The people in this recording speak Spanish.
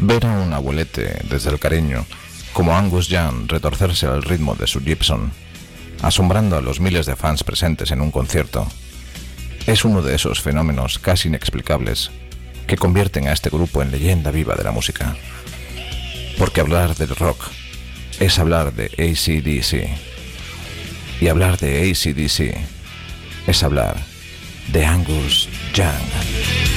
Ver a un abuelete desde el cariño, como Angus Young, retorcerse al ritmo de su Gibson, asombrando a los miles de fans presentes en un concierto, es uno de esos fenómenos casi inexplicables que convierten a este grupo en leyenda viva de la música. Porque hablar del rock es hablar de AC/DC, y hablar de AC/DC es hablar de Angus Young.